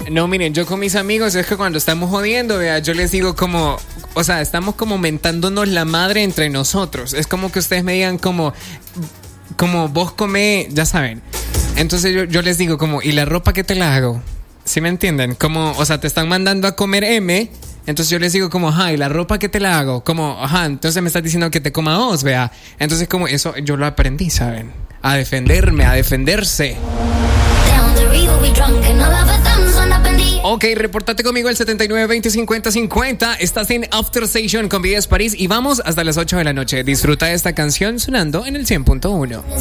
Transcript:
No, miren, yo con mis amigos es que cuando estamos jodiendo, vea, yo les digo como, o sea, estamos como mentándonos la madre entre nosotros. Es como que ustedes me digan como vos come, ya saben. Entonces yo les digo como, ¿y la ropa qué te la hago? ¿Sí me entienden? Como, o sea, te están mandando a comer M. Entonces yo les digo como, ajá, ¿y la ropa qué te la hago? Como, ajá, entonces me estás diciendo que te coma vos, vea. Entonces como eso yo lo aprendí, ¿saben? A defenderme, a defenderse. Ok, repórtate conmigo al 79205050. Estás en After Station con Vives París y vamos hasta las 8 de la noche. Disfruta de esta canción sonando en el 100.1.